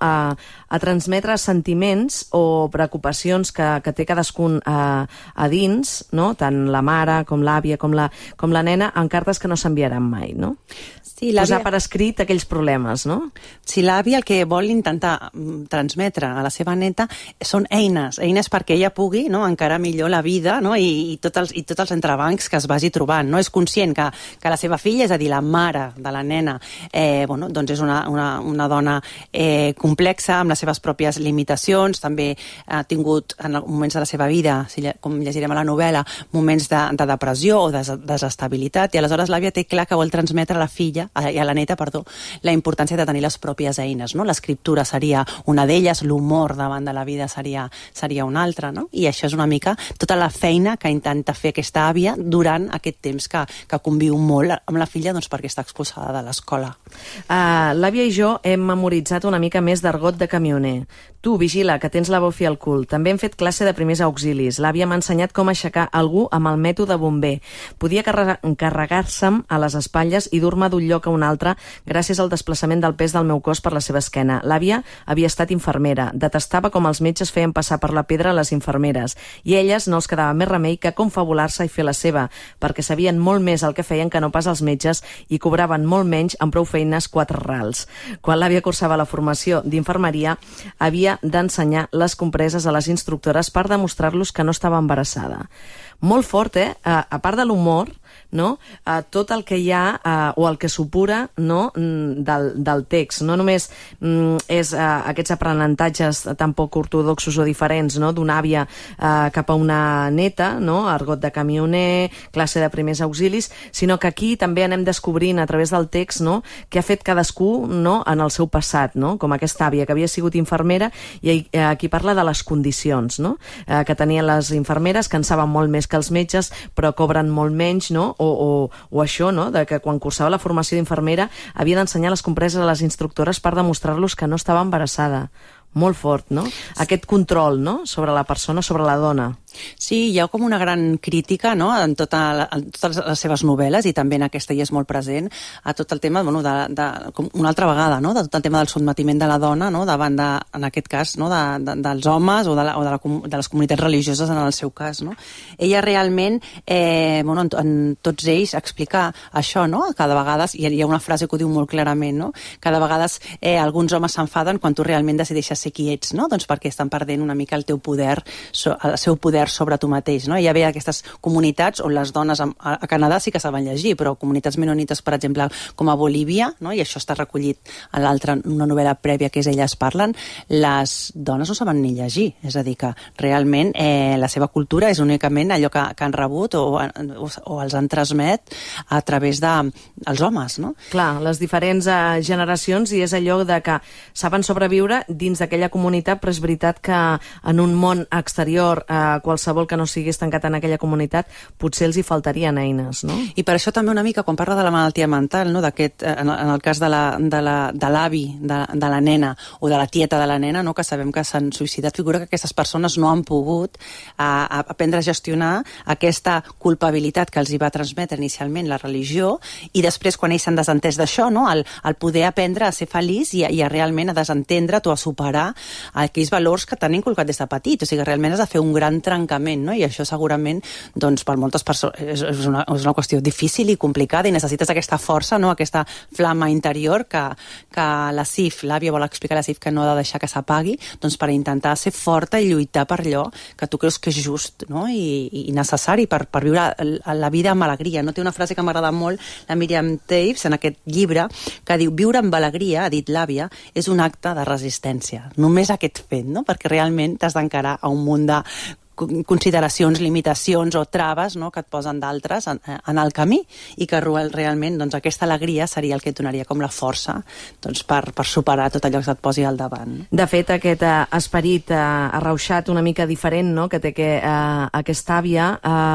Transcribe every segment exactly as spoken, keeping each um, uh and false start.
a, a transmetre sentiments o preocupacions que, que té cadascun a, a dins, no? Tant la mare com l'àvia com la, com la nena, en cartes que no s'enviaran mai, no? Sí, posar per escrit aquells problemes, no? Sí, l'àvia el que vol intentar transmetre a la seva neta són eines, eines perquè ella pugui, no, encarar millor la vida, no, i, i, tots els, i tots els entrebancs que es vagi trobant, no? És conscient que, que la seva filla, és a dir, la mare de la nena, eh, bueno, doncs és una, una, una dona eh, complexa, amb les seves pròpies limitacions, també ha tingut en moments de la seva vida, si, com llegirem a la novel·la, moments de, de depressió o de desestabilitat, i aleshores l'àvia té clar que vol transmetre a la filla, i a la neta, perdó, la importància de tenir les pròpies eines, no? L'escriptura seria una d'elles, l'humor davant de la vida seria, seria una altra, no? I això és una mica tota la feina que intenta fer aquesta àvia durant aquest temps que, que conviu molt amb la filla, doncs perquè està expulsada de l'escola. Uh, l'àvia i jo hem memoritzat una mica més d'argot de camioner. Tu, vigila, que tens la bofi al cul. També hem fet classe de primers auxilis. L'àvia m'ha ensenyat com aixecar algú amb el mètode bomber. Podia carregar-se'm a les espatlles i dur-me d'un lloc a un altre gràcies al desplaçament del pes del meu cos per la seva esquena. L'àvia havia estat infermera. Detestava com els metges feien passar per la pedra a les infermeres i elles no els quedava més remei que confabular-se i fer la seva, perquè sabien molt més el que feien que no pas els metges i cobraven molt menys amb prou feines quatre rals. Quan l'àvia cursava la formació d'infermeria, havia d'ensenyar les compreses a les instructores per demostrar-los que no estava embarassada. Molt fort, eh? A part de l'humor, no? Uh, tot el que hi ha uh, o el que supura, no? mm, del, del text. No només mm, és uh, aquests aprenentatges tan poc ortodoxos o diferents, no? D'una àvia uh, cap a una neta, no? Argot de camioner, classe de primers auxilis, sinó que aquí també anem descobrint a través del text, no? Què ha fet cadascú, no? En el seu passat, no? Com aquesta àvia que havia sigut infermera i uh, aquí parla de les condicions, no? Uh, que tenien les infermeres, que en saben molt més que els metges, però cobren molt menys, no? O, o, o això, no? De que quan cursava la formació d'infermera havia d'ensenyar les compreses a les instructores per demostrar-los que no estava embarassada. Molt fort, no? Aquest control, no? Sobre la persona, sobre la dona. Sí, hi ha com una gran crítica, no? en, tota la, en totes les seves novel·les, i també en aquesta hi és molt present, a tot el tema, bueno, de, de, com una altra vegada, no? De tot el tema del sotmetiment de la dona, no? Davant, de, en aquest cas, no? de, de, dels homes o, de, la, o de, la, de les comunitats religioses en el seu cas. No? Ella realment, eh, bueno, en, en tots ells, explica això, no? Cada vegada, hi ha una frase que ho diu molt clarament, no? Cada vegada eh, alguns homes s'enfaden quan tu realment decideixes ser qui ets, no? Doncs perquè estan perdent una mica el teu poder, el seu poder sobre tu mateix, no? Hi havia aquestes comunitats on les dones a, a Canadà sí que saben llegir, però comunitats menonites, per exemple, com a Bolívia, no? I això està recollit a l'altra, una novel·la prèvia que és Elles parlen, les dones no saben ni llegir, és a dir, que realment eh, la seva cultura és únicament allò que, que han rebut o, o, o els han transmet a través dels de, homes, no? Clar, les diferents eh, generacions, i és allò de que saben sobreviure dins d'aquella comunitat, però és veritat que en un món exterior, eh, qualsevol que no siguis tancat en aquella comunitat, potser els hi faltarien eines, no? I per això també una mica, quan parla de la malaltia mental, no? D'aquest, en, en el cas de la, de la, de l'avi de, de la nena o de la tieta de la nena, no? Que sabem que s'han suïcidat, figura que aquestes persones no han pogut a, a aprendre a gestionar aquesta culpabilitat que els hi va transmetre inicialment la religió, i després quan ells s'han desentès d'això, no? el, el poder aprendre a ser feliç i, i a realment a desentendre't o a superar aquells valors que t'han inculcat des de petit. O sigui, realment has de fer un gran trencament, no? I això segurament, doncs, per moltes persones és, és, una, és una qüestió difícil i complicada, i necessites aquesta força, no? Aquesta flama interior que, que la Sif, l'àvia vol explicar a la Sif que no ha de deixar que s'apagui, doncs per intentar ser forta i lluitar per allò que tu creus que és just, no? I, i necessari per, per viure la vida amb alegria, no? Té una frase que m'agrada molt, la Miriam Toews, en aquest llibre, que diu: viure amb alegria, ha dit l'àvia, és un acte de resistència. Només aquest fet, no? Perquè realment t'has d'encarar a un munt de consideracions, limitacions o traves, no? Que et posen d'altres en, en el camí, i que realment, doncs, aquesta alegria seria el que et donaria com la força, doncs, per, per superar tot allò que se't posi al davant. No? De fet, aquest uh, esperit uh, arrauxat una mica diferent, no? Que té que, uh, aquesta àvia,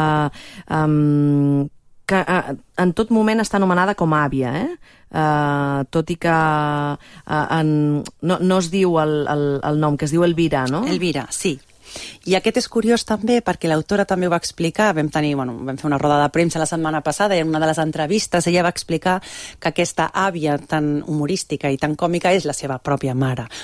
uh, um, que uh, en tot moment està anomenada com a àvia, eh? Uh, tot i que uh, en, no, no es diu el, el, el nom, que es diu Elvira, no? Elvira, sí. I aquest és curiós també perquè l'autora també ho va explicar, vam tenir, bueno, vam fer una roda de premsa la setmana passada i en una de les entrevistes ella va explicar que aquesta àvia tan humorística i tan còmica és la seva pròpia mare. O sigui, és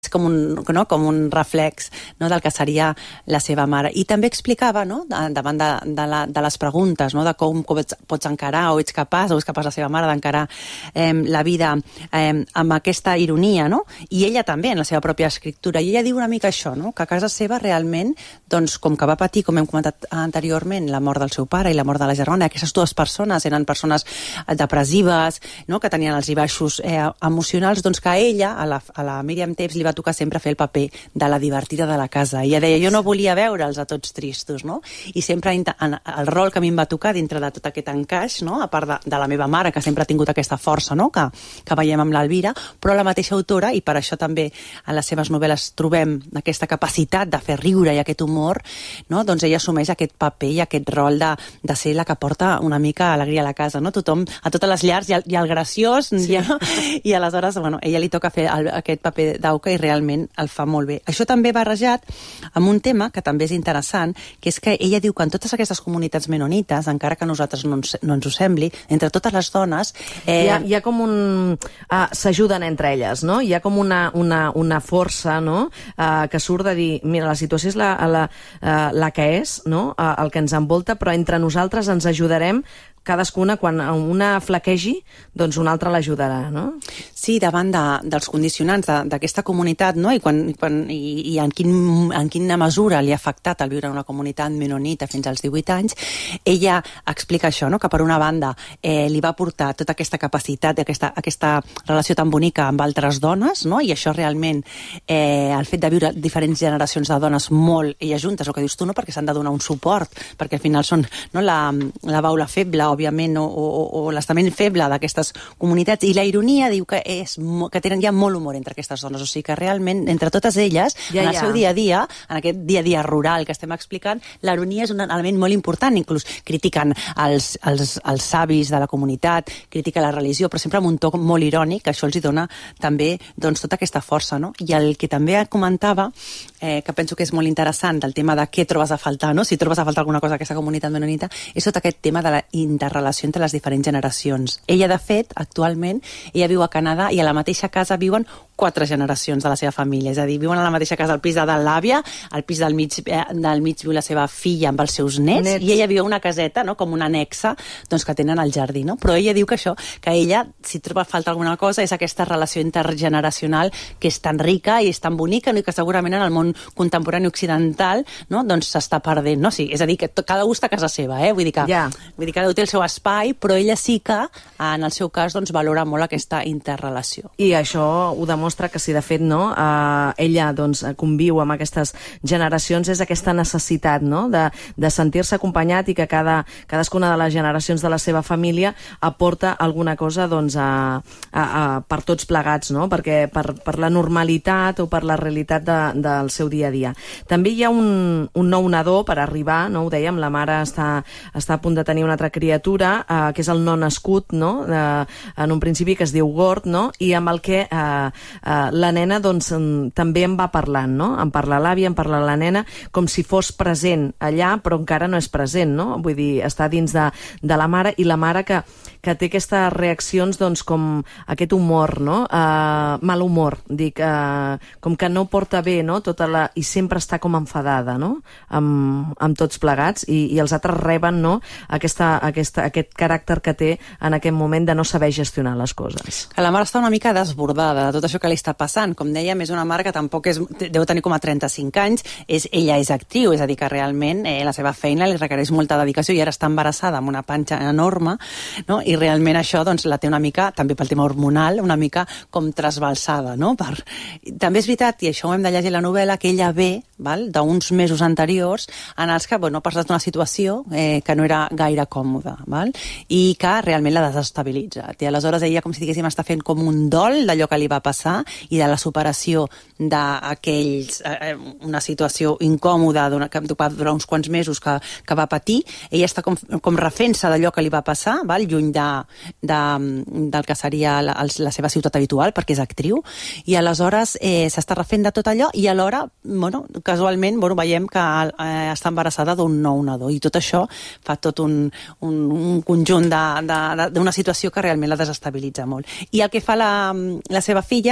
com un, no? com un reflex, no? del que seria la seva mare. I també explicava, no? davant de, de, la, de les preguntes, no? de com, com ets, pots encarar, o ets capaç, o és capaç la seva mare d'encarar eh, la vida eh, amb aquesta ironia, no? I ella també, en la seva pròpia escriptura. I ella diu una mica això, no? que a casa seva realment, doncs, com que va patir, com hem comentat anteriorment, la mort del seu pare i la mort de la germana, aquestes dues persones eren persones depressives, no? que tenien els i baixos eh, emocionals, doncs que a ella, a la, a la Míriam Tapes, li va tocar sempre fer el paper de la divertida de la casa. I ella deia, jo no volia veure'ls a tots tristos, no? I sempre en, el rol que a mi em va tocar dintre de tot aquest encaix, no? a part de, de la meva mare, que sempre ha tingut aquesta força, no? que, que veiem amb l'Elvira, però la mateixa autora, i per això també en les seves novel·les trobem aquesta capacitat de fer riure i aquest humor, no? doncs ella assumeix aquest paper i aquest rol de, de ser la que porta una mica alegria a la casa. No? Tothom, a totes les llars hi ha, hi ha el graciós, sí. ja, i aleshores bueno, ella li toca fer el, aquest paper d'auca i realment el fa molt bé. Això també barrejat amb un tema que també és interessant, que és que ella diu que en totes aquestes comunitats menonites, encara que a nosaltres no ens, no ens ho sembli, entre totes les dones... Eh... Hi, ha, hi ha com un... Ah, s'ajuden entre elles, no? Hi ha com una, una, una força, no?, ah, que surt de dir, mira, la situació és la, la, la que és, no?, el que ens envolta, però entre nosaltres ens ajudarem cadascuna, quan una flaquegi, doncs una altra l'ajudarà, no? Sí, davant de, dels condicionants d'aquesta comunitat, no? I, quan, quan, i, i en, quin, en quina mesura li ha afectat el viure en una comunitat menonita fins als divuit anys, ella explica això, no? Que per una banda eh, li va portar tota aquesta capacitat, aquesta, aquesta relació tan bonica amb altres dones, no? I això realment, eh, el fet de viure diferents generacions de dones molt elles juntes, el que dius tu, no? Perquè s'han de donar un suport, perquè al final són no? la, la baula feble, òbviament, o, o, o l'estament feble d'aquestes comunitats, i la ironia diu que, és, que tenen ja molt humor entre aquestes dones, o sigui que realment, entre totes elles, ja, en el ja. seu dia a dia, en aquest dia a dia rural que estem explicant, l'ironia és un element molt important, inclús critiquen els, els, els savis de la comunitat, critiquen la religió, però sempre amb un to molt irònic, que això els hi dona també doncs, tota aquesta força, no? I el que també comentava, eh, que penso que és molt interessant, del tema de què trobes a faltar, no? Si trobes a faltar alguna cosa a aquesta comunitat menonita, és tot aquest tema de la interrelació entre les diferents generacions. Ella, de fet, actualment, ella viu a Canadà i a la mateixa casa viuen quatre generacions de la seva família, és a dir, viuen a la mateixa casa, al pis de dalt l'àvia, al pis del mig, eh, del mig viu la seva filla amb els seus nets, nets, i ella viu una caseta, no?, com una anexa, doncs que tenen al jardí, no? Però ella diu que això, que ella, si troba falta alguna cosa, és aquesta relació intergeneracional que és tan rica i és tan bonica, no? I que segurament en el món contemporani occidental, no?, doncs s'està perdent, no? Sí, és a dir, que cada un està a casa seva, eh? Vull dir que, yeah. vull dir que cada un té el seu espai, però ella sí que, en el seu cas, doncs valora molt aquesta interrelació. I això ho demostra que si de fet no, eh, ella doncs, conviu amb aquestes generacions, és aquesta necessitat, no?, de, de sentir-se acompanyat i que cada, cadascuna de les generacions de la seva família aporta alguna cosa doncs, a, a, a, per tots plegats, no?, perquè per, per la normalitat o per la realitat de, del seu dia a dia. També hi ha un, un nou nadó per arribar, no ho dèiem, la mare està, està a punt de tenir una altra criatura, eh, que és el no nascut, no?, de, en un principi que es diu Gord, no?, i amb el que eh, Uh, la nena doncs també en va parlant, no? En parla l'àvia, en parla la nena, com si fos present allà, però encara no és present, no? Vull dir, està dins de, de la mare, i la mare que, que té aquestes reaccions doncs com aquest humor, no? Uh, mal humor, dic, uh, com que no porta bé, no? Tota la, i sempre està com enfadada, no? Amb, amb tots plegats, i, i els altres reben, no?, aquesta, aquesta, aquest caràcter que té en aquest moment de no saber gestionar les coses. Que la mare està una mica desbordada de tot això que li està passant. Com dèiem, és una mare que tampoc és, deu tenir com a trenta-cinc anys, és, ella és actriu, és a dir, que realment eh, la seva feina li requereix molta dedicació i ara està embarassada amb una panxa enorme, no? I realment això doncs, la té una mica, també pel tema hormonal, una mica com trasbalsada, no? Per... També és veritat, i això ho hem de llegir a la novel·la, que ella ve d'uns mesos anteriors en els que bueno, ha passat una situació eh, que no era gaire còmoda, val? I que realment l'ha desestabilitzat. I aleshores ella, com si diguéssim, està fent com un dol d'allò que li va passar i de la superació d'aquells, eh, una situació incòmoda que va durar uns quants mesos que, que va patir. Ella està com, com refent-se d'allò que li va passar, val? Lluny de, de, del que seria la, la seva ciutat habitual, perquè és actriu, i aleshores eh, s'està refent de tot allò, i alhora, bueno, casualment, bueno, veiem que eh, està embarassada d'un nou nadó, i tot això fa tot un, un, un conjunt d'una situació que realment la desestabilitza molt. I el que fa la, la seva filla,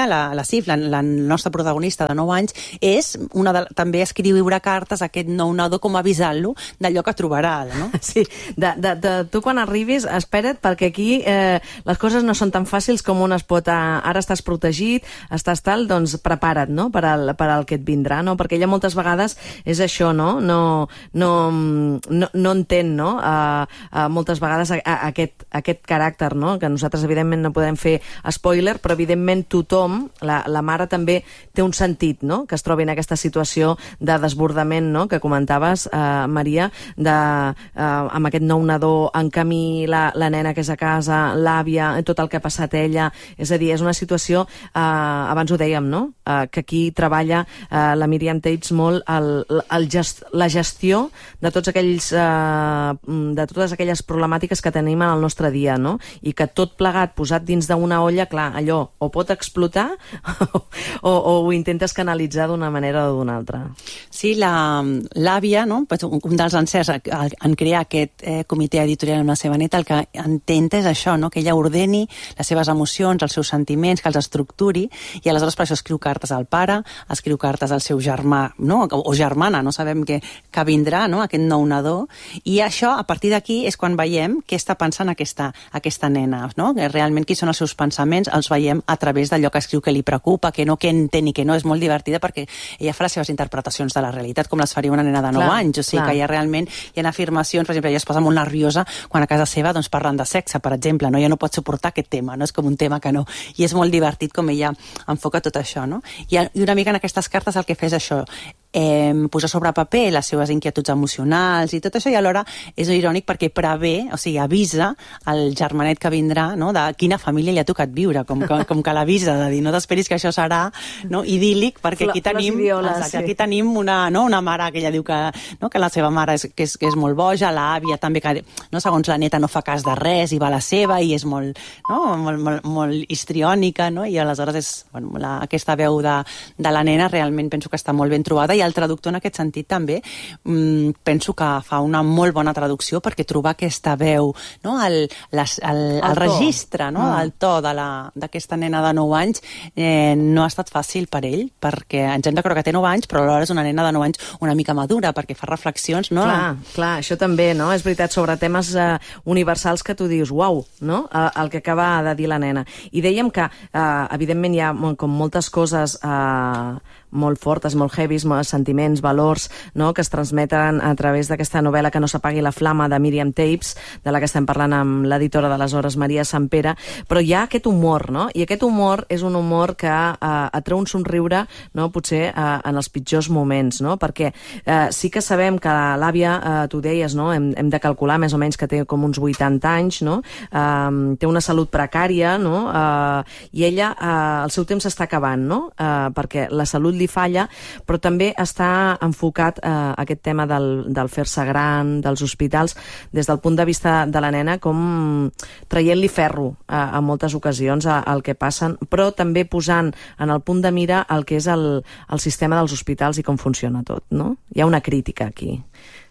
la, la Sif, la, la nostra protagonista de nou anys, és una de, també escriure cartes a aquest nou nadó com avisant-lo d'allò que trobarà, no? Sí, de, de, de, tu quan arribis, espera't, perquè aquí eh, les coses no són tan fàcils com un es pot... A, ara estàs protegit, estàs tal, doncs prepara't, no?, per al, per al que et vindrà, no? Perquè ella moltes vegades és això, no? No, no, no, no entén, no?, a, a moltes vegades a, a aquest, aquest caràcter, no?, que nosaltres evidentment no podem fer spoiler, però evidentment tothom, la, la mare també té un sentit, no?, que es trobi en aquesta situació de desbordament, no?, que comentaves, eh, Maria, de, eh, amb aquest nou nadó en camí, la, la nena que és a casa, l'àvia, tot el que ha passat ella. És a dir, és una situació, eh, abans ho dèiem, no?, eh, que aquí treballa eh, la Miriam Tapes molt el, el gest, la gestió de tots aquells eh, de totes aquelles problemàtiques que tenim en el nostre dia, no?, i que tot plegat posat dins d'una olla, clar, allò o pot explotar o, o, o ho intentes canalitzar d'una manera o d'una altra. Sí, l'àvia, no?, un dels encerts en crear aquest eh, comitè editorial amb la seva neta, el que intenta és això, no?, que ella ordeni les seves emocions, els seus sentiments, que els estructuri, i aleshores per això escriu cartes al pare, escriu cartes al seu germà, no?, o germana, no sabem que, que vindrà, no?, aquest nou nadó, i això, a partir d'aquí, és quan veiem què està pensant aquesta, aquesta nena, no?, realment qui són els seus pensaments, els veiem a través d'allò que escriu que li preocupa, que no, que entén i que no, és molt divertida perquè ella fa les seves interpretacions de la realitat com les faria una nena de nou anys, o sigui clar. Que ja realment hi ha afirmacions, per exemple, ella es posa molt nerviosa quan a casa seva doncs parlen de sexe, per exemple, no? Ella no pot suportar aquest tema, no? És com un tema que no, i és molt divertit com ella enfoca tot això, no? I, i una mica en aquestes cartes el que fa és això, eh, posar sobre paper les seves inquietuds emocionals i tot això, i alhora és irònic perquè prevé, o sigui, avisa el germanet que vindrà, no?, de quina família li ha tocat viure, com que, com que l'avisa, de dir, no t'esperis que això serà, no?, idíl·lic, perquè aquí tenim, violes, exacte, sí. aquí tenim una, no?, una mare que ella diu que, no?, que la seva mare és, que és, que és molt boja, l'àvia també, que, no?, segons la neta no fa cas de res i va a la seva i és molt, no?, molt, molt, molt histriònica, no?, i aleshores és, bueno, la, aquesta veu de, de la nena realment penso que està molt ben trobada, i el traductor en aquest sentit també mmm, penso que fa una molt bona traducció, perquè trobar aquesta veu, no?, el, les, el, el, el registre, no?, mm. el to d'aquesta nena de nou anys eh, no ha estat fàcil per ell, perquè ens hem de creure que té nou anys, però alhora és una nena de nou anys una mica madura, perquè fa reflexions, no? Clar, clar, això també, no? És veritat, sobre temes eh, universals que tu dius, uau, no?, el, el que acaba de dir la nena. I dèiem que, eh, evidentment, hi ha com moltes coses eh, molt fortes, molt heavies, molts sentiments, valors, no?, que es transmeten a través d'aquesta novel·la Que no s'apagui la flama, de Miriam Tapes, de la que estem parlant amb l'editora d'aleshores, Maria Sampere, però hi ha aquest humor, no?, i aquest humor és un humor que eh, et treu un somriure, no?, potser eh, en els pitjors moments, no?, perquè eh, sí que sabem que l'àvia, eh, tu deies, no?, hem, hem de calcular més o menys que té com uns vuitanta anys, no?, eh, té una salut precària, no?, eh, i ella, eh, el seu temps s'està acabant, no?, eh, perquè la salut li falla, però també està enfocat a eh, aquest tema del, del fer-se gran, dels hospitals, des del punt de vista de la nena, com traient-li ferro eh, en moltes ocasions al que passen, però també posant en el punt de mira el que és el, el sistema dels hospitals i com funciona tot, no? Hi ha una crítica aquí.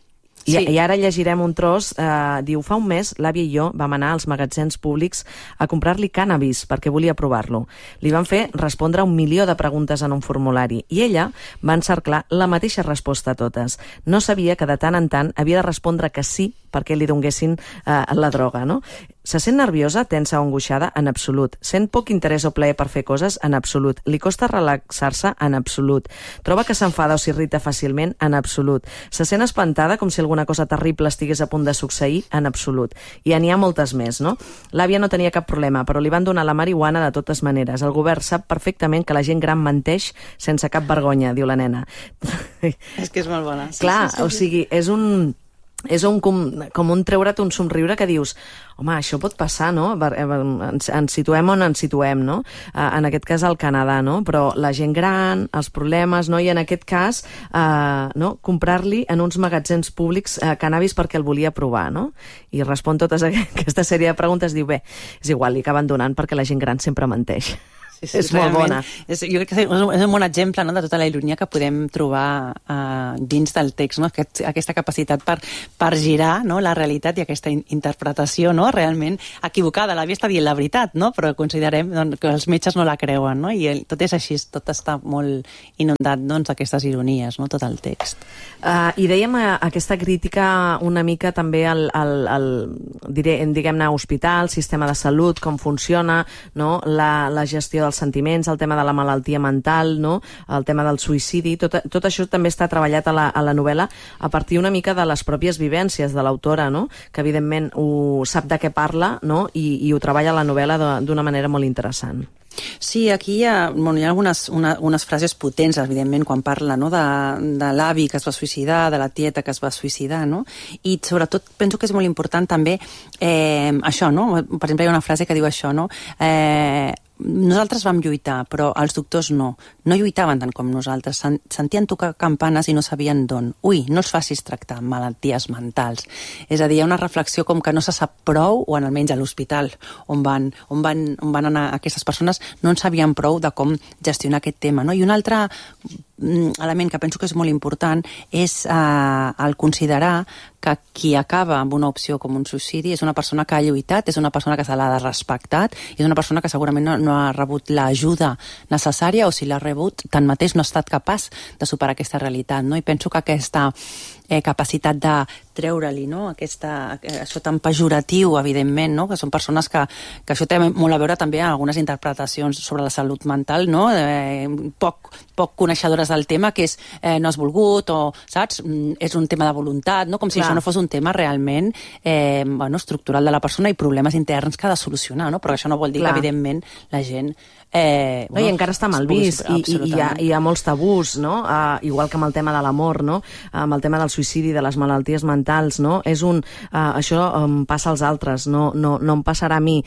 I, sí. I ara llegirem un tros, eh, diu, fa un mes l'àvia i jo vam anar als magatzems públics a comprar-li cànnabis perquè volia provar-lo. Li van fer respondre un milió de preguntes en un formulari i ella va encerclar la mateixa resposta a totes. No sabia que de tant en tant havia de respondre que sí perquè li donguessin eh, la droga, no? Se sent nerviosa, tensa o angoixada? En absolut. Sent poc interès o plaer per fer coses? En absolut. Li costa relaxar-se? En absolut. Troba que s'enfada o s'irrita fàcilment? En absolut. Se sent espantada com si alguna cosa terrible estigués a punt de succeir? En absolut. I n'hi ha moltes més, no? L'àvia no tenia cap problema, però li van donar la marihuana de totes maneres. El govern sap perfectament que la gent gran menteix sense cap vergonya, diu la nena. És que és molt bona. Sí, Clar, sí, sí, sí. o sigui, és un... és un, com, com un treure't un somriure que dius, home, això pot passar, no? Ens, ens situem on ens situem, no? En aquest cas al Canadà, no? Però la gent gran, els problemes, no? I en aquest cas, eh, no? comprar-li en uns magatzems públics eh, cannabis perquè el volia provar, no? I respon totes aquesta sèrie de preguntes, diu, bé, és igual, li acaben donant perquè la gent gran sempre menteix. Sí, sí, és molt bona. És, jo crec que és un bon exemple, no?, de tota la ironia que podem trobar uh, dins del text, no? Aquest, aquesta capacitat per, per girar, no?, la realitat i aquesta in interpretació, no?, realment equivocada. L'àvia està dient la veritat, no?, però considerem, doncs, que els metges no la creuen, no?, i el, tot és així, tot està molt inundat, doncs, d'aquestes ironies, no?, tot el text. Uh, I dèiem uh, aquesta crítica una mica també al, al, al diguem-ne, hospital, sistema de salut, com funciona, no?, la, la gestió dels sentiments, el tema de la malaltia mental, no?, el tema del suïcidi, tot, tot això també està treballat a la, a la novel·la a partir una mica de les pròpies vivències de l'autora, no?, que evidentment ho sap de què parla, no?, i, i ho treballa a la novel·la d'una manera molt interessant. Sí, aquí hi ha, bueno, hi ha algunes una, unes frases potents, evidentment, quan parla, no?, de, de l'avi que es va suïcidar, de la tieta que es va suïcidar, no?, i sobretot penso que és molt important també eh, això, no?, per exemple, hi ha una frase que diu això, no?, eh, nosaltres vam lluitar, però els doctors no. No lluitaven tant com nosaltres. Sentien tocar campanes i no sabien d'on. Ui, no els facis tractar amb malalties mentals. És a dir, hi ha una reflexió com que no se sap prou, o almenys a l'hospital on van, on, van, on van anar aquestes persones, no en sabien prou de com gestionar aquest tema, no? I un altre element que penso que és molt important és eh, el considerar que qui acaba amb una opció com un suïcidi és una persona que ha lluitat, és una persona que se l'ha de respectar, és una persona que segurament no, no ha rebut l'ajuda necessària, o si l'ha rebut, tanmateix no ha estat capaç de superar aquesta realitat, no? I penso que aquesta eh, capacitat de treure-li, no?, aquesta, això tan pejoratiu, evidentment, no?, que són persones que, que això té molt a veure també amb algunes interpretacions sobre la salut mental, no?, eh, poc, poc coneixedores del tema, que és eh, no has volgut, o, saps, és un tema de voluntat, no?, com si Clar. Això no fos un tema realment eh, bueno, estructural de la persona i problemes interns que ha de solucionar, no?, però això no vol dir Clar. Que, evidentment, la gent Eh, bueno, no, i encara està mal vist i, i, i, hi ha, hi ha molts tabús, no? Uh, igual que amb el tema de l'amor, no? Uh, amb el tema del suïcidi, de les malalties mentals, no? És un, uh, això um, passa als altres, no, no, no em passarà a mi.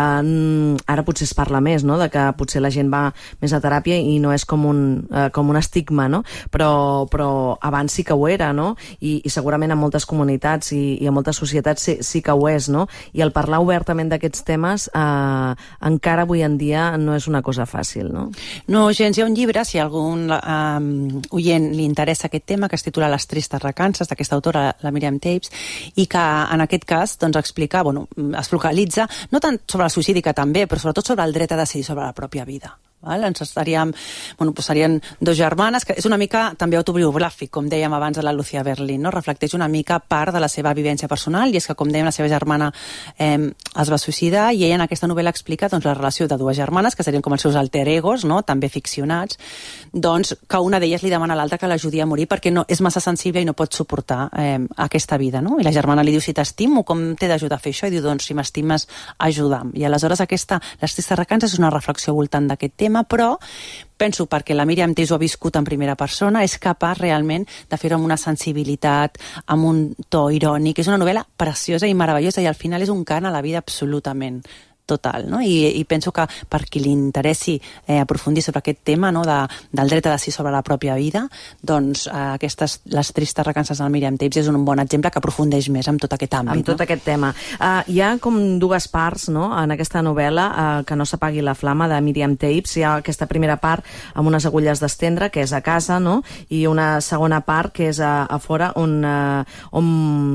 Uh, ara potser es parla més, no?, de que potser la gent va més a teràpia i no és com un, uh, com un estigma, no? Però, però abans sí que ho era, no? I, i segurament en moltes comunitats i, i en moltes societats sí, sí que ho és, no? I el parlar obertament d'aquests temes uh, encara avui en dia no és una cosa fàcil, no? No, gens. Hi ha un llibre, si a algun um, oient li interessa aquest tema, que es titula Les tristes recances, d'aquesta autora, la Miriam Tapes, i que en aquest cas doncs, explica, bueno, es focalitza no tant sobre el suïcidi, que també, però sobretot sobre el dret a decidir sobre la pròpia vida. Val? Ens estaríem, bueno, pues serien dos germanes, que és una mica també autobiogràfic, com dèiem abans de la Lucia Berlin, no? Reflecteix una mica part de la seva vivència personal, i és que, com dèiem, la seva germana eh, es va suïcidar, i ella en aquesta novel·la explica doncs, la relació de dues germanes, que serien com els seus alter egos, no?, també ficcionats, doncs que una d'elles li demana a l'altra que l'ajudi a morir perquè no, és massa sensible i no pot suportar eh, aquesta vida, no? I la germana li diu, si t'estimo, com t'he d'ajudar a fer això? I diu, doncs, si m'estimes, ajuda'm. I aleshores aquesta, Les tristes recances, és una reflexió al voltant d'aquest tema, però penso, perquè la Miriam Tapes ho ha viscut en primera persona, és capaç realment de fer-ho amb una sensibilitat, amb un to irònic. És una novel·la preciosa i meravellosa, i al final és un cant a la vida absolutament total, no? I, i penso que per qui li interessi eh, aprofundir sobre aquest tema, no?, de, del dret a decidir sobre la pròpia vida, doncs eh, aquestes, Les tristes recances de la Miriam Tapes és un bon exemple que aprofundeix més en tot aquest àmbit. Amb tot no? aquest tema. Uh, hi ha com dues parts, no?, en aquesta novel·la, uh, que no s'apagui la flama, de Miriam Tapes. Hi ha aquesta primera part amb unes agulles d'estendre, que és a casa, no?, i una segona part que és a, a fora, on, uh, on,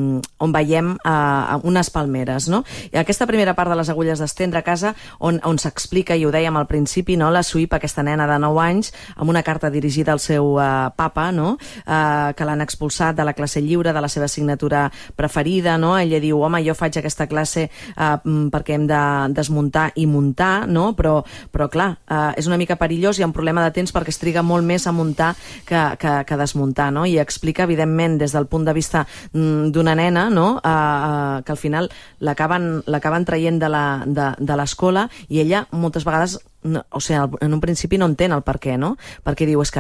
on veiem uh, unes palmeres, no? I aquesta primera part de les agulles d'estendre a casa, on, on s'explica, i ho dèiem al principi, no?, la Sweep, aquesta nena de nou anys, amb una carta dirigida al seu uh, papa, no?, uh, que l'han expulsat de la classe lliure, de la seva assignatura preferida, no? Ella diu, home, jo faig aquesta classe uh, perquè hem de desmuntar i muntar, no?, però, però clar, uh, és una mica perillós, hi ha un problema de temps perquè es triga molt més a muntar que, que, que desmuntar, no? I explica, evidentment, des del punt de vista mm, d'una nena, no?, uh, uh, que al final l'acaben l'acaben traient de la, de, de l'escola, i ella moltes vegades, no, o sigui, en un principi no entén el per què, no? Perquè diu, és que clar,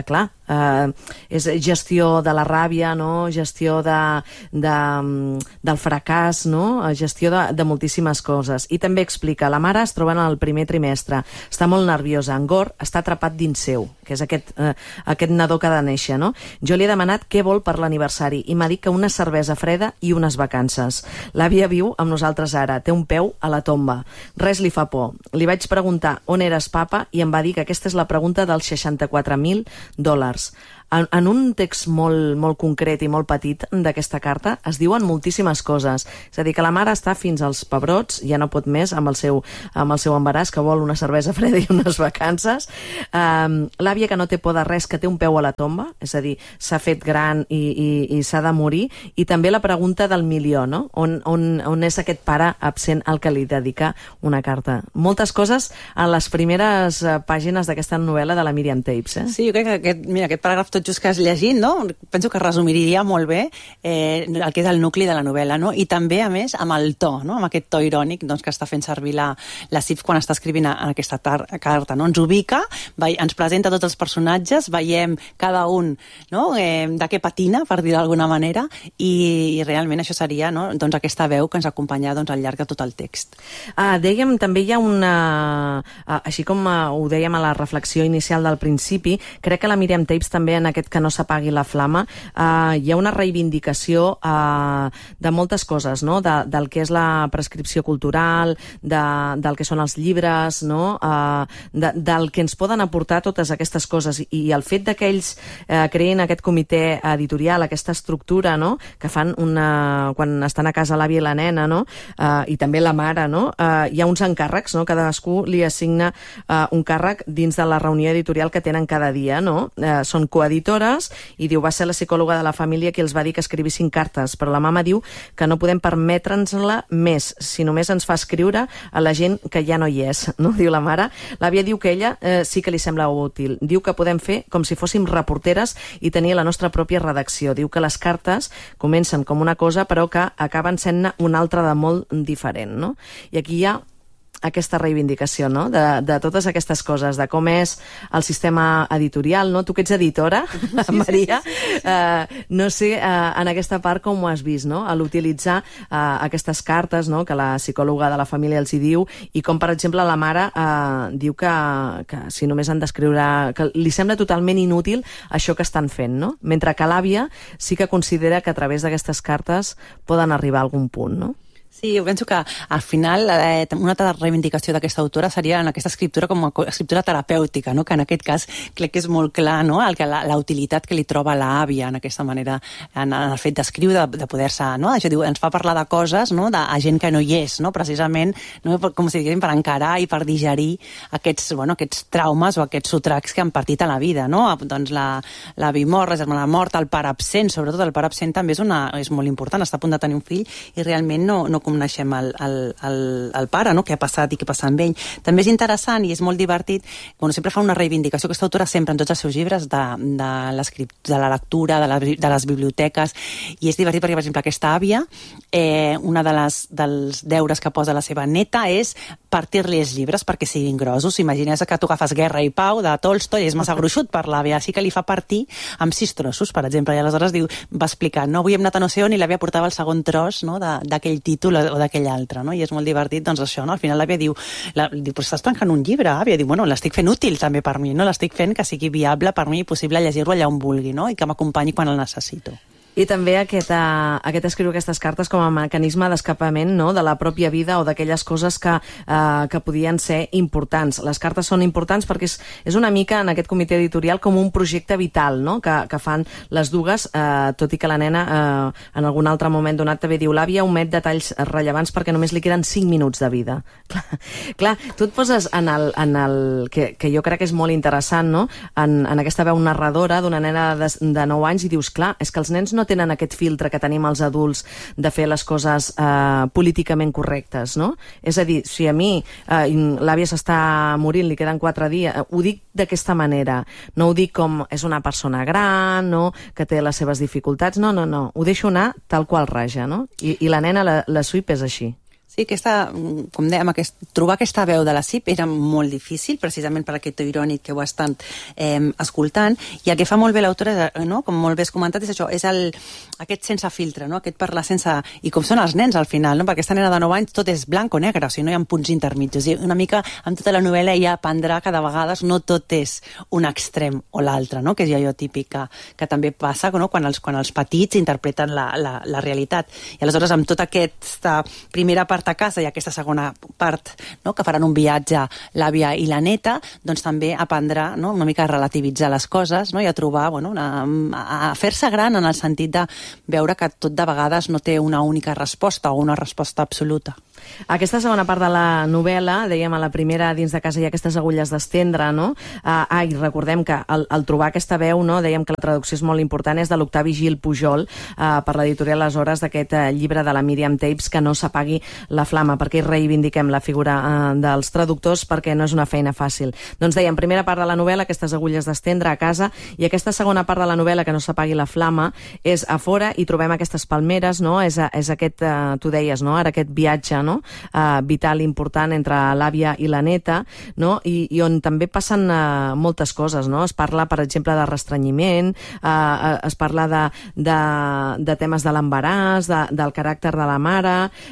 Uh, és gestió de la ràbia, no? Gestió de, de, del fracàs, no? Gestió de, de moltíssimes coses. I també explica, la mare es troba en el primer trimestre, està molt nerviosa, en Gor està atrapat dins seu, que és aquest, uh, aquest nadó que ha de néixer, no? Jo li he demanat què vol per l'aniversari i m'ha dit que una cervesa freda i unes vacances. L'àvia viu amb nosaltres ara, té un peu a la tomba. Res li fa por. Li vaig preguntar on eres, papa, i em va dir que aquesta és la pregunta dels seixanta-quatre mil dòlars. En, en un text molt, molt concret i molt petit d'aquesta carta es diuen moltíssimes coses. És a dir, que la mare està fins als pebrots, ja no pot més amb el seu, amb el seu embaràs, que vol una cervesa freda i unes vacances. Um, L'àvia que no té por de res, que té un peu a la tomba, és a dir, s'ha fet gran i, i, i s'ha de morir. I també la pregunta del milió, no? On, on, on és aquest pare absent al que li dedica una carta. Moltes coses a les primeres uh, pàgines d'aquesta novel·la de la Míriam Tapes. Eh? Sí, jo crec que aquest, mira, aquest paràgraf tot just que has llegit, no? Penso que resumiria molt bé eh, el que és el nucli de la novel·la, no? I també, a més, amb el to, no? Amb aquest to irònic doncs, que està fent servir la, la Sif quan està escrivint en aquesta tar carta, no? Ens ubica, ve, ens presenta tots els personatges, veiem cada un, no? eh, de què patina, per dir d'alguna manera, i, i realment això seria, no? doncs, aquesta veu que ens acompanya doncs, al llarg de tot el text. Ah, dèiem, també hi ha una... Ah, així com ah, ho dèiem a la reflexió inicial del principi, crec que la Míriam Tapes també en aquest que no s'apagui la flama, uh, hi ha una reivindicació uh, de moltes coses, no? de, del que és la prescripció cultural, de, del que són els llibres, no? uh, de, del que ens poden aportar totes aquestes coses. I, i el fet que ells uh, creïn aquest comitè editorial, aquesta estructura, no? que fan una, quan estan a casa l'àvia i la nena, no? uh, i també la mare, no? uh, hi ha uns encàrrecs, no? cadascú li assigna uh, un càrrec dins de la reunió editorial que tenen cada dia, no? Uh, són coeditors editores, i diu, va ser la psicòloga de la família qui els va dir que escrivissin cartes, però la mama diu que no podem permetre'ns-la més, si només ens fa escriure a la gent que ja no hi és, no? Diu la mare. L'àvia diu que ella eh, sí que li sembla útil. Diu que podem fer com si fóssim reporteres i tenir la nostra pròpia redacció. Diu que les cartes comencen com una cosa, però que acaben sent-ne una altra de molt diferent, no? I aquí hi ha aquesta reivindicació, no? de, de totes aquestes coses, de com és el sistema editorial, no? Tu que ets editora, sí, Maria, sí, sí, sí, sí. Uh, no sé, uh, en aquesta part com ho has vist, no? A l'utilitzar uh, aquestes cartes, no? Que la psicòloga de la família els hi diu, i com, per exemple, la mare uh, diu que, que si només han d'escriure... que li sembla totalment inútil això que estan fent, no? Mentre que l'àvia sí que considera que a través d'aquestes cartes poden arribar a algun punt, no? Sí, jo penso que al final eh, una altra reivindicació d'aquesta autora seria en aquesta escriptura com a escriptura terapèutica, no? Que en aquest cas crec que és molt clar, no? El que la, la utilitat que li troba l'àvia en aquesta manera, en, en el fet d'escriure, de, de poder-se, no? Això diu, ens fa parlar de coses, no? De a gent que no hi és, no? Precisament, no? Com si diguéssim, per encarar i per digerir aquests, bueno, aquests traumes o aquests sotracs que han partit a la vida, no? Doncs la, l'avi mort, la germana morta, el pare absent, sobretot el pare absent també és, una, és molt important, està a punt de tenir un fill i realment no, no coneixem el, el, el, el pare, no? Què ha passat i què passa amb ell. També és interessant i és molt divertit, bueno, sempre fa una reivindicació, aquesta autora sempre en tots els seus llibres de, de, de la lectura, de, la, de les biblioteques, i és divertit perquè, per exemple, aquesta àvia, eh, una de les, dels deures que posa la seva neta és partir-li els llibres perquè siguin grossos. Imagines que tu agafes Guerra i Pau de Tolstoi, és massa gruixut per l'àvia, així que li fa partir amb sis trossos, per exemple, i aleshores diu, va explicar, no, avui hem anat a no sé on i l'àvia portava el segon tros, no? d'aquell títol o d'aquell altre, no? I és molt divertit, doncs això, no? Al final l'àvia diu, la, diu, però estàs tancant un llibre, àvia? Diu, bueno, l'estic fent útil també per mi, no? L'estic fent que sigui viable per mi i possible llegir-lo allà on vulgui, no? I que m'acompanyi quan el necessito. I també aquest, uh, aquest escriure aquestes cartes com a mecanisme d'escapament, no? De la pròpia vida o d'aquelles coses que, uh, que podien ser importants. Les cartes són importants perquè és, és una mica en aquest comitè editorial com un projecte vital, no? Que, que fan les dues, uh, tot i que la nena uh, en algun altre moment donat també diu, l'àvia omet detalls rellevants perquè només li queden cinc minuts de vida. Clar, clar tu et poses en el, en el que, que jo crec que és molt interessant, no? En, en aquesta veu narradora d'una nena de, de nou anys i dius, clar, és que els nens no tenen aquest filtre que tenim els adults de fer les coses eh, políticament correctes, no? És a dir, si a mi eh, l'àvia s'està morint, li queden quatre dies, eh, ho dic d'aquesta manera, no ho dic com és una persona gran, no? Que té les seves dificultats, no, no, no, ho deixo anar tal qual raja, no? I, i la nena, la, la Sweep és així. Sí, aquesta, com dèiem, aquest, trobar aquesta veu de la C I P era molt difícil, precisament per aquest to irònic que ho estan eh, escoltant, i el que fa molt bé l'autora, no? Com molt bé has comentat, és això, és el, aquest sense filtre, no? Aquest parlar sense... I com són els nens al final, no? Perquè aquesta nena de nou anys tot és blanc o negre, o sigui, no hi ha punts intermitjos. I una mica, amb tota la novel·la, ella aprendrà que de vegades no tot és un extrem o l'altre, no? Que és allò típic que, que també passa, no? quan, els, quan els petits interpreten la, la, la realitat. I aleshores, amb tota aquesta primera part a casa i aquesta segona part, no? Que faran un viatge l'àvia i la neta, doncs també aprendrà, no? Una mica a relativitzar les coses, no? I a trobar, bueno, una, a fer-se gran en el sentit de veure que tot de vegades no té una única resposta o una resposta absoluta. Aquesta segona part de la novel·la, dèiem a la primera dins de casa hi ha aquestes agulles d'estendre, no? Ah, ah, i recordem que el, el trobar aquesta veu, no? Dèiem que la traducció és molt important, és de l'Octavi Gil Pujol, eh, per l'editorial Les Hores, d'aquest eh, llibre de la Míriam Tapes, Que no s'apagui la flama, perquè reivindiquem la figura eh, dels traductors, perquè no és una feina fàcil. Doncs dèiem, primera part de la novel·la, aquestes agulles d'estendre a casa, i aquesta segona part de la novel·la, Que no s'apagui la flama, és a fora i trobem aquestes palmeres, no? És, és aquest, eh, tu deies, no? Ara aquest viatge, no? Uh, vital important entre l'àvia i la neta, no? I, i on també passen uh, moltes coses, no? Es parla, per exemple, de restrenyiment, uh, es parla de, de, de temes de l'embaràs, de, del caràcter de la mare,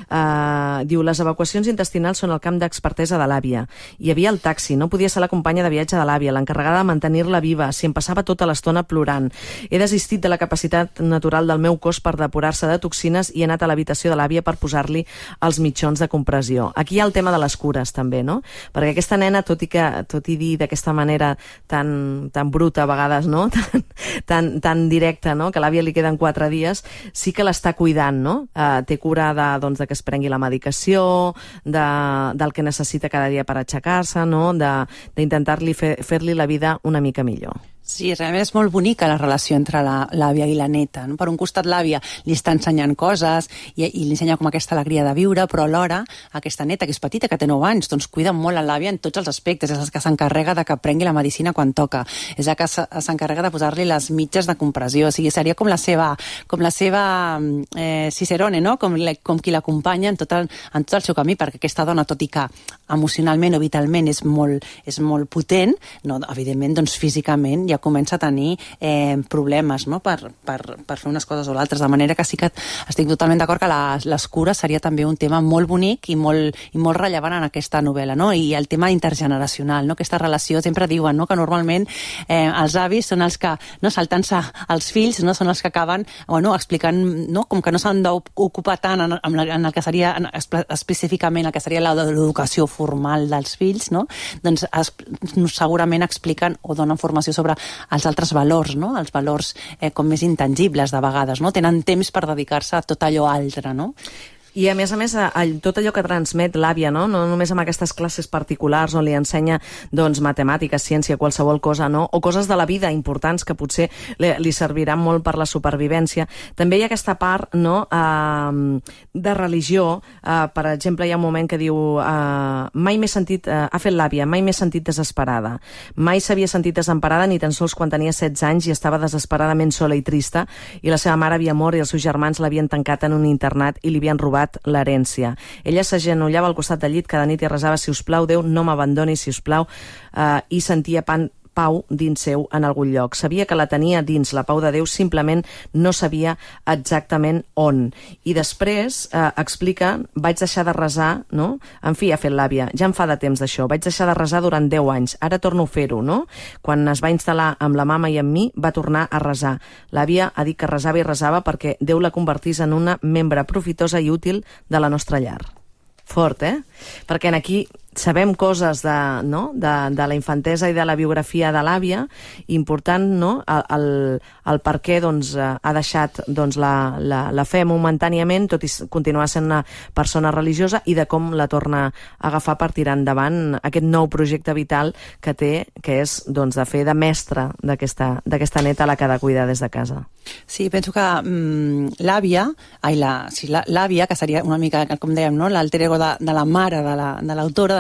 uh, diu, les evacuacions intestinals són el camp d'expertesa de l'àvia. Hi havia el taxi, no podia ser la companya de viatge de l'àvia, l'encarregada de mantenir-la viva, si em passava tota l'estona plorant. He desistit de la capacitat natural del meu cos per depurar-se de toxines i he anat a l'habitació de l'àvia per posar-li els mitjons de compressió. Aquí hi ha el tema de les cures, també, no? Perquè aquesta nena, tot i, que, tot i dir d'aquesta manera tan, tan bruta a vegades, no? Tan, tan, tan directa, no? Que a l'àvia li queden quatre dies, sí que l'està cuidant, no? Uh, té cura de, doncs, de que es prengui la medicació, de, del que necessita cada dia per aixecar-se, no? D'intentar-li fer, fer-li la vida una mica millor. Sí, realment és molt bonica la relació entre l'àvia i la neta, no? Per un costat l'àvia li està ensenyant coses i, i li ensenya com aquesta alegria de viure, però alhora aquesta neta, que és petita, que té nou anys, doncs cuida molt a l'àvia en tots els aspectes, és la que s'encarrega de que prengui la medicina quan toca, és la que s'encarrega de posar-li les mitges de compressió, o sigui, seria com la seva, com la seva eh, Cicerone, no? Com, com qui l'acompanya en, tot el, en tot el seu camí, perquè aquesta dona, tot i que emocionalment o vitalment és molt, és molt potent, no, evidentment, doncs físicament ja comença a tenir eh, problemes, no? per, per, per fer unes coses o l'altres, de manera que sí que estic totalment d'acord que les, les cures seria també un tema molt bonic i molt, i molt rellevant en aquesta novel·la, no? I el tema intergeneracional, no? Aquesta relació, sempre diuen, no? Que normalment eh, els avis són els que, no, saltant-se els fills, no? Són els que acaben, bueno, explicant, no? Com que no s'han d'ocupar tant en, en el que seria, en, específicament el que seria l'educació formal dels fills, no? Doncs es, segurament expliquen o donen formació sobre els altres valors, no? Els valors eh, com més intangibles de vegades, no? Tenen temps per dedicar-se a tot allò altre, no? I a més a més, a, a, tot allò que transmet l'àvia, no? No només amb aquestes classes particulars on li ensenya, doncs, matemàtiques, ciència, qualsevol cosa, no? O coses de la vida importants que potser li, li serviran molt per la supervivència. També hi ha aquesta part, no?, uh, de religió. Uh, per exemple, hi ha un moment que diu uh, mai m'he sentit, uh, ha fet l'àvia, mai m'he sentit desesperada. Mai s'havia sentit desemparada ni tan sols quan tenia setze anys i estava desesperadament sola i trista i la seva mare havia mort i els seus germans l'havien tancat en un internat i li havien robat l'herència. Ella s'agenollava al costat del llit cada nit i resava, si us plau, Déu, no m'abandoni, si us plau, eh, i sentia pan, pau dins seu en algun lloc. Sabia que la tenia dins, la pau de Déu, simplement no sabia exactament on. I després eh, explica, vaig deixar de resar, no? En fi, ha fet l'àvia, ja em fa de temps d'això, vaig deixar de resar durant deu anys, ara torno a fer-ho, no? Quan es va instal·lar amb la mama i amb mi, va tornar a resar. L'àvia ha dit que resava i resava perquè Déu la convertís en una membre profitosa i útil de la nostra llar. Fort, eh? Perquè aquí sabem coses de, no? de, de la infantesa i de la biografia de l'àvia, important, no? el, el, el per què, doncs, ha deixat, doncs, la, la, la fe momentàniament, tot i continuar sent una persona religiosa, i de com la torna a agafar per tirar endavant aquest nou projecte vital que té, que és, doncs, de fer de mestra d'aquesta neta a la que ha de cuidar des de casa. Sí, penso que mm, l'àvia, ai, la, sí, l'àvia, que seria una mica, com dèiem, no? L'alter ego de, de la mare de l'autora, la, de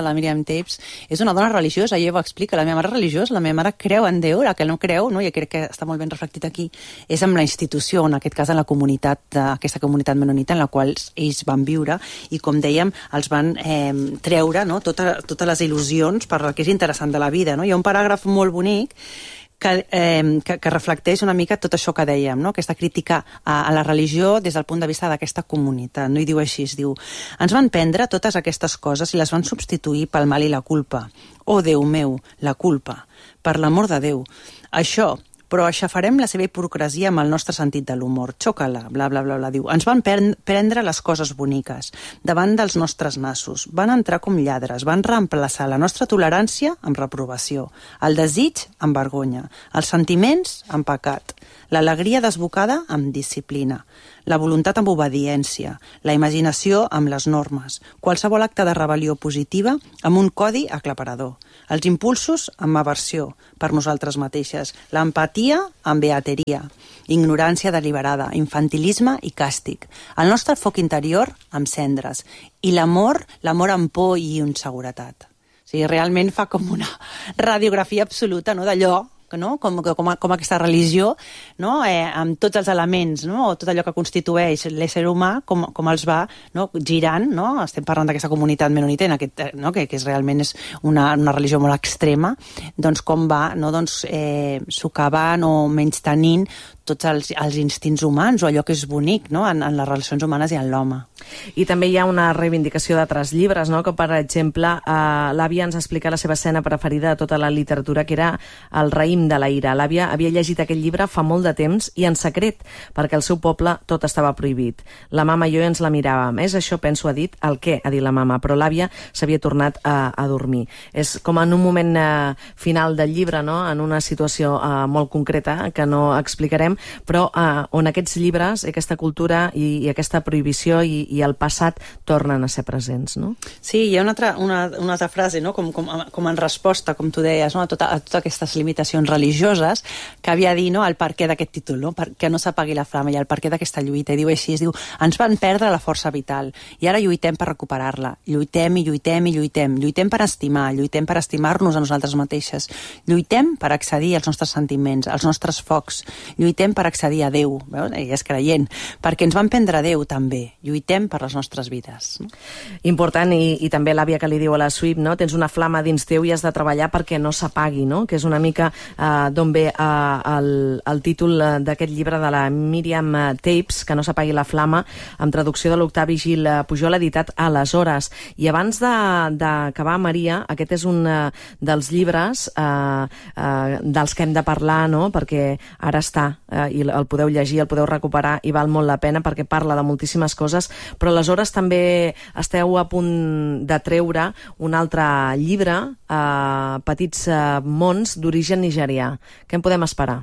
la Miriam Tapes, és una dona religiosa, i ella ho explica, la meva mare és religiosa, la meva mare creu en Déu, la que no creu, no? I crec que està molt ben reflectit aquí, és amb la institució, en aquest cas en la comunitat, aquesta comunitat menonita en la qual ells van viure, i com dèiem, els van eh, treure, no? Tota, totes les il·lusions per el que és interessant de la vida, no? Hi ha un paràgraf molt bonic que, eh, que, que reflecteix una mica tot això que dèiem, no? Aquesta crítica a, a la religió des del punt de vista d'aquesta comunitat, no? I diu així, es diu: ens van prendre totes aquestes coses i les van substituir pel mal i la culpa. Oh, Déu meu, la culpa, per l'amor de Déu. Això, però aixafarem la seva hipocresia amb el nostre sentit de l'humor. Xoca-la, bla, bla, bla, bla, diu. Ens van prendre les coses boniques davant dels nostres nassos. Van entrar com lladres, van reemplaçar la nostra tolerància amb reprovació, el desig amb vergonya, els sentiments amb pecat, l'alegria desbocada amb disciplina, la voluntat amb obediència, la imaginació amb les normes, qualsevol acte de rebel·lió positiva amb un codi aclaparador, els impulsos amb aversió per nosaltres mateixes, l'empatia amb beateria, ignorància deliberada, infantilisme i càstig, el nostre foc interior amb cendres i l'amor, l'amor amb por i inseguretat. O sigui, realment fa com una radiografia absoluta, no?, d'allò, no? Com, com, com aquesta religió, no? eh, amb tots els elements, no? O tot allò que constitueix l'ésser humà, com, com els va, no? girant, no? Estem parlant d'aquesta comunitat menonita, aquest, no? que, que és, realment és una, una religió molt extrema, doncs com va, no? doncs, eh, socavant o menystenint tots els, els instints humans o allò que és bonic, no? en, en les relacions humanes i en l'home. I també hi ha una reivindicació d'altres llibres, no? Que per exemple eh, l'àvia ens explica la seva escena preferida de tota la literatura, que era El raïm de la ira. L'àvia havia llegit aquest llibre fa molt de temps i en secret, perquè al seu poble tot estava prohibit. La mama i jo ens la miràvem. És això, penso, ha dit. El què? Ha dit la mama. Però l'àvia s'havia tornat a, a dormir. És com en un moment eh, final del llibre, no? En una situació eh, molt concreta que no explicarem, però eh, on aquests llibres, aquesta cultura i, i aquesta prohibició i, i el passat tornen a ser presents, no? Sí, hi ha una altra, una, una altra frase, no? com, com, com en resposta, com tu deies, no? a, tota, a totes aquestes limitacions religioses, que havia dit, no? el perquè d'aquest títol, no? perquè no s'apagui la flama, i el perquè d'aquesta lluita, i diu així, es diu: ens van perdre la força vital i ara lluitem per recuperar-la, lluitem i lluitem i lluitem, lluitem per estimar, lluitem per estimar-nos a nosaltres mateixes, lluitem per accedir als nostres sentiments, als nostres focs, lluitem per accedir a Déu, veus? Ella és creient, perquè ens van prendre Déu també, lluitem per les nostres vides. Important, i, i també l'àvia que li diu a la Sweep, no? Tens una flama dins teu i has de treballar perquè no s'apagui, no? Que és una mica eh, d'on ve eh, el, el títol d'aquest llibre de la Miriam Tapes, Que no s'apagui la flama, amb traducció de l'Octavi Gil Pujol, editat aleshores. I abans d'acabar, Maria, aquest és un eh, dels llibres eh, eh, dels que hem de parlar, no? Perquè ara està, eh, i el podeu llegir, el podeu recuperar, i val molt la pena perquè parla de moltíssimes coses, però aleshores també esteu a punt de treure un altre llibre, eh, Petits eh, mons d'origen nigerià. Què en podem esperar?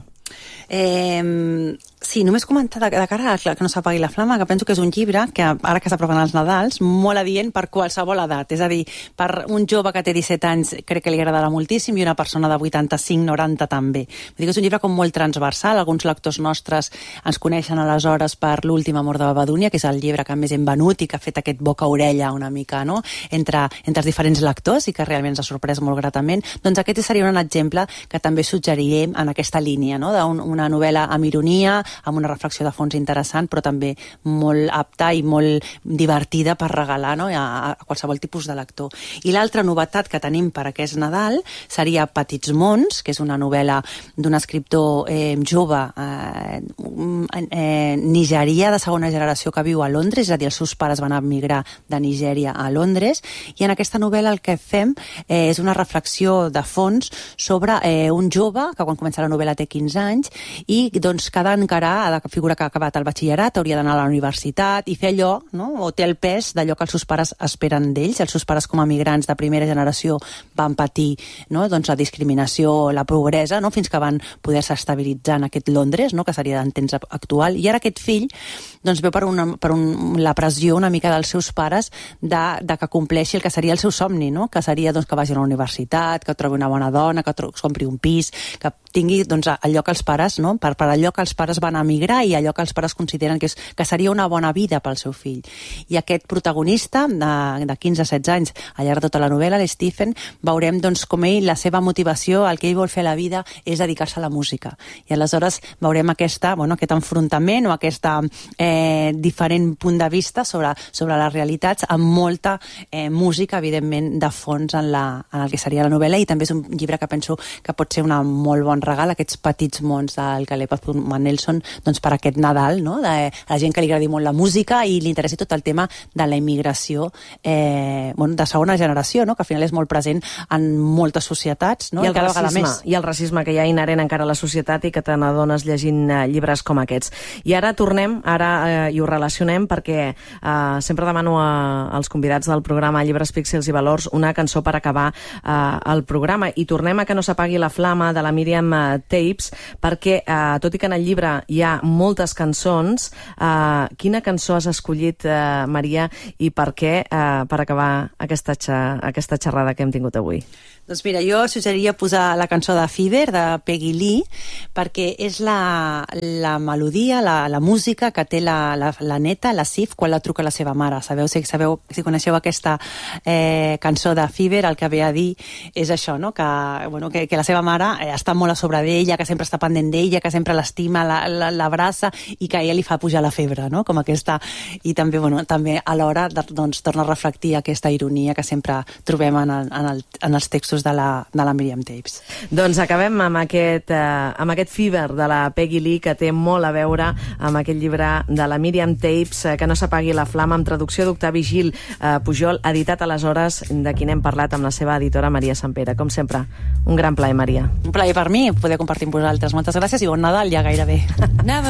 Eh, sí, només comentar de, de cara a que no s'apagui la flama, que penso que és un llibre que ara que s'aproven els Nadals, molt adient per qualsevol edat, és a dir, per un jove que té disset anys crec que li agradarà moltíssim, i una persona de vuitanta-cinc noranta també. Vull dir que és un llibre com molt transversal. Alguns lectors nostres ens coneixen aleshores per L'últim amor de Babadúnia, que és el llibre que més hem venut i que ha fet aquest boca-orella una mica, no?, entre, entre els diferents lectors, i que realment ens ha sorprès molt gratament. Doncs aquest seria un exemple que també suggerirem en aquesta línia, no?, d'una novel·la amb ironia, amb una reflexió de fons interessant, però també molt apta i molt divertida per regalar, no?, a, a qualsevol tipus de lector. I l'altra novetat que tenim per aquest Nadal seria Petits mons, que és una novel·la d'un escriptor eh, jove eh, eh, nigerià de segona generació que viu a Londres, és a dir, els seus pares van emigrar de Nigèria a Londres, i en aquesta novel·la el que fem eh, és una reflexió de fons sobre eh, un jove que quan comença la novel·la té quinze anys, i doncs que ha d'encarar, ha de figura que ha acabat el batxillerat, hauria d'anar a la universitat i fer allò, no?, o té el pes d'allò que els seus pares esperen d'ells. Els seus pares, com a migrants de primera generació, van patir, no?, doncs la discriminació, la pobresa, no?, fins que van poder-se estabilitzar en aquest Londres, no?, que seria en temps actual, i ara aquest fill doncs veu per, una, per un, la pressió una mica dels seus pares de, de que compleixi el que seria el seu somni, no? Que seria doncs, que vagi a una universitat, que trobi una bona dona, que trobi, compri un pis, que tingui doncs, allò que els pares, no? per, per allò que els pares van emigrar i allò que els pares consideren que, és, que seria una bona vida pel seu fill. I aquest protagonista de, de quinze a setze anys, al llarg de tota la novel·la, l'Stephen, veurem doncs, com ell, la seva motivació, el que ell vol fer a la vida és dedicar-se a la música. I aleshores veurem aquesta, bueno, aquest enfrontament o aquesta eh, diferent punt de vista sobre, sobre les realitats, amb molta eh, música, evidentment, de fons en, la, en el que seria la novel·la, i també és un llibre que penso que pot ser un molt bon regal, aquests petits mons del Caleb Manelson, doncs per aquest Nadal, no? De la gent que li agradi molt la música i li interessi tot el tema de la immigració eh, bueno, de segona generació, no? Que al final és molt present en moltes societats, no? I el, cada racisme, vegada més. I el racisme que hi ha inherent encara a la societat i que te n'adones llegint eh, llibres com aquests. I ara tornem, ara eh, i ho relacionem perquè eh, sempre demano a, als convidats del programa Llibres, Píxels i Valors una cançó per acabar eh, el programa, i tornem a Que no s'apagui la flama de la Míriam eh, Tapes, perquè eh, tot i que en el llibre hi ha moltes cançons, eh, quina cançó has escollit, eh, Maria, i per què, eh, per acabar aquesta, aquesta xerrada que hem tingut avui? Doncs mira, jo suggeriria posar la cançó de Fever, de Peggy Lee, perquè és la, la melodia, la, la música que té la, la, la neta, la Sif, quan la truca a la seva mare. Sabeu, si, sabeu, si coneixeu aquesta eh, cançó de Fever, el que ve a dir és això, no? que, bueno, que, que la seva mare eh, està molt a sobre d'ella, que sempre està pendent d'ella, que sempre l'estima, l'abraça, la, la, i que a ella li fa pujar la febre, no? Com aquesta... I també, bueno, també alhora doncs, torna a reflectir aquesta ironia que sempre trobem en, el, en, el, en els textos de la, de la Míriam Tapes. Doncs acabem amb aquest, eh, amb aquest Fever de la Peggy Lee, que té molt a veure amb aquest llibre de la Míriam Tapes, eh, Que no s'apagui la flama, amb traducció d'Octavi Gil eh, Pujol, editat aleshores, de qui n'hem parlat amb la seva editora Maria Sampere. Com sempre, un gran plaer, Maria. Un plaer per mi poder compartir amb vosaltres. Moltes gràcies i bon Nadal ja gairebé.